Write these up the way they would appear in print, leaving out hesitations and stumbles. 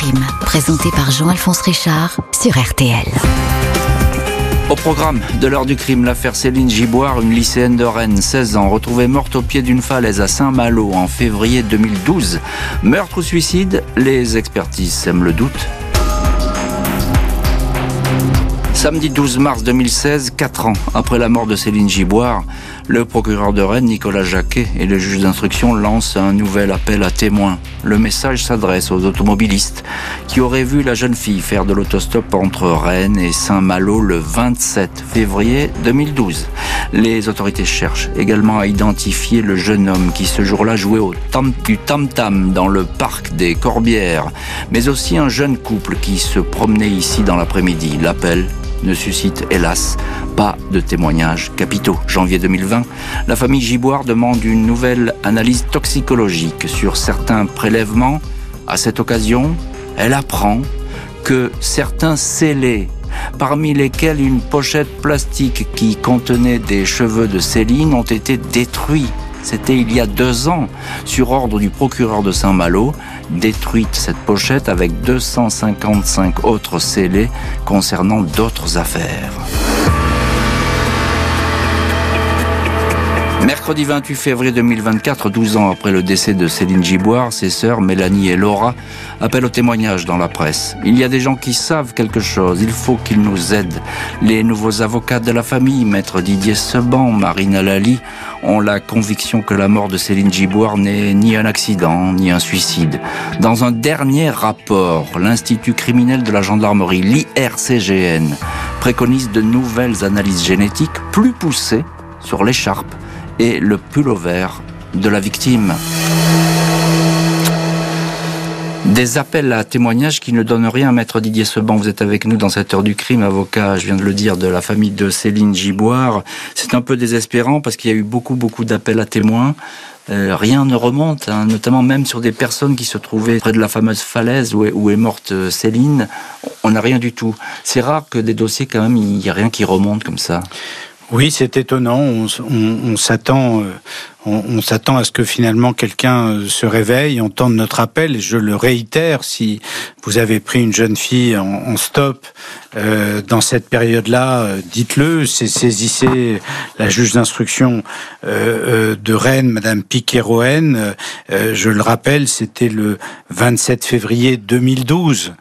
crime, présenté par Jean-Alphonse Richard sur RTL. Au programme de l'heure du crime, l'affaire Céline Giboire, une lycéenne de Rennes, 16 ans, retrouvée morte au pied d'une falaise à Saint-Malo en février 2012. Meurtre ou suicide ? Les expertises sèment le doute. Samedi 12 mars 2016, 4 ans après la mort de Céline Giboire, le procureur de Rennes, Nicolas Jacquet, et le juge d'instruction lancent un nouvel appel à témoins. Le message s'adresse aux automobilistes qui auraient vu la jeune fille faire de l'autostop entre Rennes et Saint-Malo le 27 février 2012. Les autorités cherchent également à identifier le jeune homme qui ce jour-là jouait du tam-tam dans le parc des Corbières, mais aussi un jeune couple qui se promenait ici dans l'après-midi. L'appel ne suscite hélas pas de témoignages capitaux. Janvier 2020, la famille Giboire demande une nouvelle analyse toxicologique sur certains prélèvements. À cette occasion, elle apprend que certains scellés, parmi lesquels une pochette plastique qui contenait des cheveux de Céline, ont été détruits. C'était il y a 2 ans, sur ordre du procureur de Saint-Malo. Détruite cette pochette avec 255 autres scellés concernant d'autres affaires. Mercredi 28 février 2024, 12 ans après le décès de Céline Giboire, ses sœurs Mélanie et Laura appellent au témoignage dans la presse. Il y a des gens qui savent quelque chose, il faut qu'ils nous aident. Les nouveaux avocats de la famille, maître Didier Seban, Marina Lally, ont la conviction que la mort de Céline Giboire n'est ni un accident, ni un suicide. Dans un dernier rapport, l'Institut criminel de la gendarmerie, l'IRCGN, préconise de nouvelles analyses génétiques plus poussées sur l'écharpe et le pullover de la victime. Des appels à témoignages qui ne donnent rien. Maître Didier Seban, vous êtes avec nous dans cette heure du crime, avocat, je viens de le dire, de la famille de Céline Giboire. C'est un peu désespérant parce qu'il y a eu beaucoup d'appels à témoins. Rien ne remonte, notamment même sur des personnes qui se trouvaient près de la fameuse falaise où est morte Céline. On n'a rien du tout. C'est rare que des dossiers, quand même, il n'y a rien qui remonte comme ça. Oui, c'est étonnant. On s'attend à ce que finalement quelqu'un se réveille, entende notre appel. Et je le réitère, si vous avez pris une jeune fille en stop dans cette période-là, dites-le. Saisissez la juge d'instruction de Rennes, Madame Piquet-Rohen. Je le rappelle, c'était le 27 février 2012.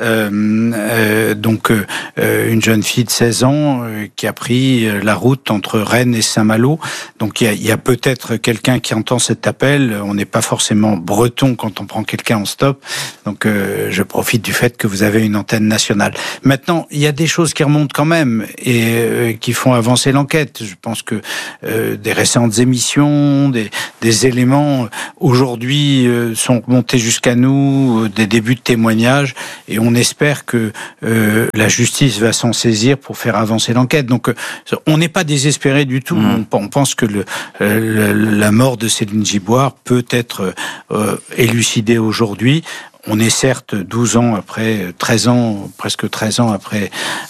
Donc une jeune fille de 16 ans qui a pris la route entre Rennes et Saint-Malo. Donc il y a peut-être quelqu'un qui entend cet appel. On n'est pas forcément breton quand on prend quelqu'un en stop. Donc je profite du fait que vous avez une antenne nationale. Maintenant, il y a des choses qui remontent quand même et qui font avancer l'enquête. Je pense que des récentes émissions, des éléments aujourd'hui sont remontés jusqu'à nous, des débuts de témoignages, et on espère que la justice va s'en saisir pour faire avancer l'enquête. Donc on n'est pas désespéré du tout. On pense que la mort de Céline Giboire peut être élucidée aujourd'hui. On est certes 12 ans après, 13 ans, presque 13 ans après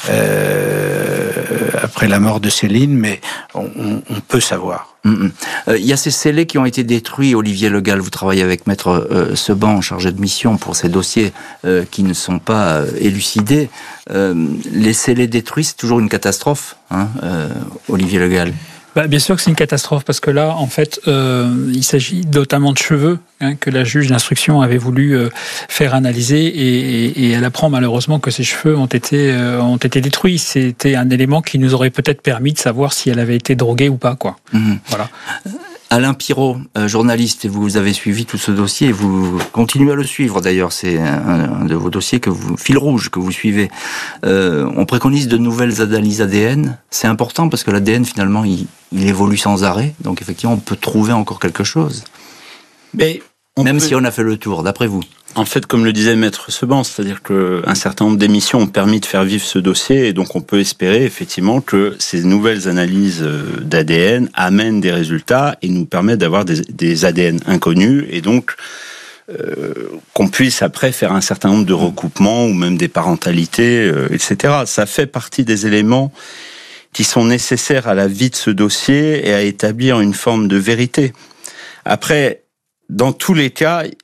la mort de Céline, mais on peut savoir. Il y a ces scellés qui ont été détruits. Olivier Legal, vous travaillez avec maître Seban, chargé de mission pour ces dossiers qui ne sont pas élucidés. Les scellés détruits, c'est toujours une catastrophe, Olivier Legal. Bien sûr que c'est une catastrophe parce que là, en fait, il s'agit notamment de cheveux que la juge d'instruction avait voulu faire analyser et elle apprend malheureusement que ces cheveux ont été détruits. C'était un élément qui nous aurait peut-être permis de savoir si elle avait été droguée ou pas, quoi. Voilà. Alain Pirot, journaliste, et vous avez suivi tout ce dossier, et vous continuez à le suivre d'ailleurs, c'est un de vos dossiers fil rouge que vous suivez. On préconise de nouvelles analyses ADN, c'est important parce que l'ADN finalement il évolue sans arrêt, donc effectivement on peut trouver encore quelque chose. Mais si on a fait le tour, d'après vous. En fait, comme le disait Maître Seban, c'est-à-dire qu'un certain nombre d'émissions ont permis de faire vivre ce dossier, et donc on peut espérer effectivement que ces nouvelles analyses d'ADN amènent des résultats et nous permettent d'avoir des ADN inconnus, et donc qu'on puisse après faire un certain nombre de recoupements ou même des parentalités, etc. Ça fait partie des éléments qui sont nécessaires à la vie de ce dossier et à établir une forme de vérité. Après, dans tous les cas,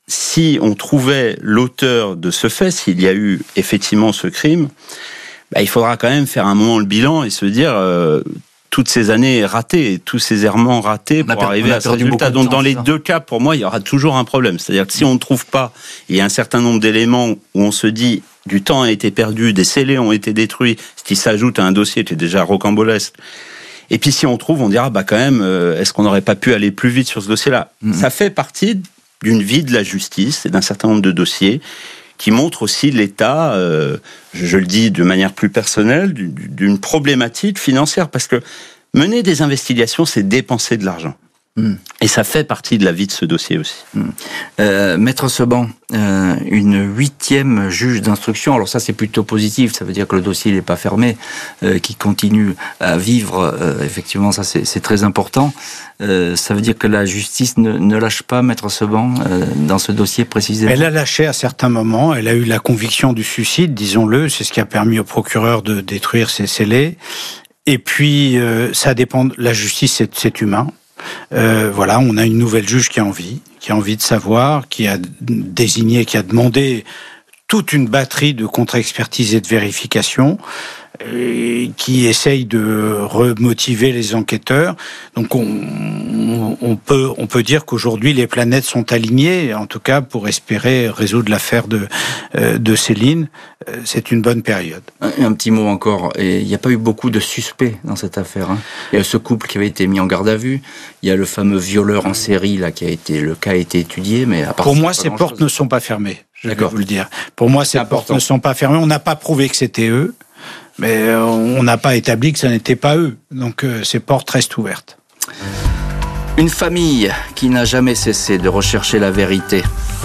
si on trouvait l'auteur de ce fait, s'il y a eu effectivement ce crime, il faudra quand même faire un moment le bilan et se dire toutes ces années ratées, tous ces errements ratés pour arriver à ce résultat. Donc dans les deux cas, pour moi, il y aura toujours un problème. C'est-à-dire que si on ne trouve pas, il y a un certain nombre d'éléments où on se dit du temps a été perdu, des scellés ont été détruits, ce qui s'ajoute à un dossier qui est déjà rocambolesque. Et puis si on trouve, on dira quand même, est-ce qu'on n'aurait pas pu aller plus vite sur ce dossier-là ? Ça fait partie d'une vie de la justice et d'un certain nombre de dossiers qui montrent aussi l'état, je le dis de manière plus personnelle, d'une problématique financière. Parce que mener des investigations, c'est dépenser de l'argent. Et ça fait partie de la vie de ce dossier aussi. Maître Seban, une 8e juge d'instruction, alors ça c'est plutôt positif, ça veut dire que le dossier n'est pas fermé, qui continue à vivre, effectivement ça c'est très important. Ça veut dire que la justice ne lâche pas, Maître Seban, dans ce dossier précisément. Elle a lâché à certains moments, elle a eu la conviction du suicide, disons-le, c'est ce qui a permis au procureur de détruire ces scellés. Et puis ça dépend, la justice c'est humain. Voilà, on a une nouvelle juge qui a envie de savoir, qui a désigné, qui a demandé toute une batterie de contre-expertise et de vérification, qui essaye de remotiver les enquêteurs. Donc on peut dire qu'aujourd'hui les planètes sont alignées, en tout cas pour espérer résoudre l'affaire de Céline. C'est une bonne période. Un petit mot encore. Il n'y a pas eu beaucoup de suspects dans cette affaire. Il y a ce couple qui avait été mis en garde à vue. Il y a le fameux violeur en série là le cas a été étudié, mais à part pour moi ces portes ne sont pas fermées. Je vais vous le dire. Pour moi ces portes ne sont pas fermées. On n'a pas prouvé que c'était eux. Mais on n'a pas établi que ça n'était pas eux. Donc ces portes restent ouvertes. Une famille qui n'a jamais cessé de rechercher la vérité.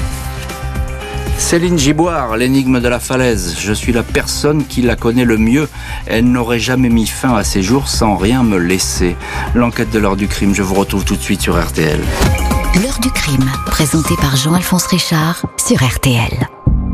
Céline Giboire, l'énigme de la falaise. Je suis la personne qui la connaît le mieux. Elle n'aurait jamais mis fin à ses jours sans rien me laisser. L'enquête de l'heure du crime, je vous retrouve tout de suite sur RTL. L'heure du crime, présentée par Jean-Alphonse Richard sur RTL.